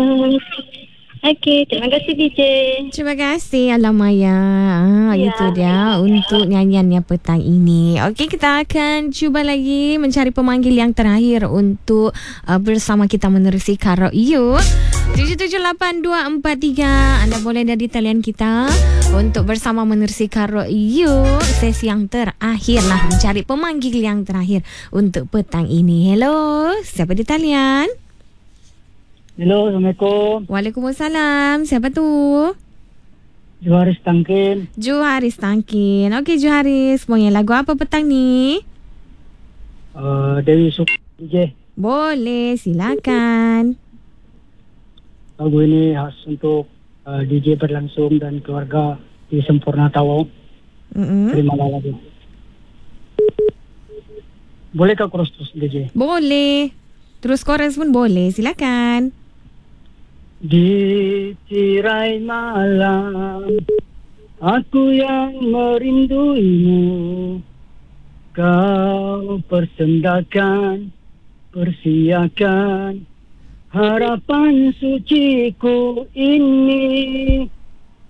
Okey, terima kasih DJ. Terima kasih Alamaya. Ya. Itu dia untuk nyanyiannya petang ini. Okey, kita akan cuba lagi mencari pemanggil yang terakhir untuk bersama kita menerusi Karo You. 778243. Anda boleh dari talian kita untuk bersama menerusi Karo You. Sesi yang terakhir lah, mencari pemanggil yang terakhir untuk petang ini. Hello, siapa di talian? Hello, Assalamualaikum. Waalaikumsalam. Siapa tu? Juharis Tangkin. Juharis Tangkin. Okey Juharis, punya lagu apa petang ni? Dewi Suka DJ. Boleh, silakan. Lagu ini khas untuk DJ berlangsung dan keluarga di Sempurna Tawau. Terimalah lagu. Bolehkah chorus terus DJ? Boleh. Terus chorus pun boleh, silakan. Di tirai malam aku yang merinduimu, kau persendakan, persiakan harapan suciku ini.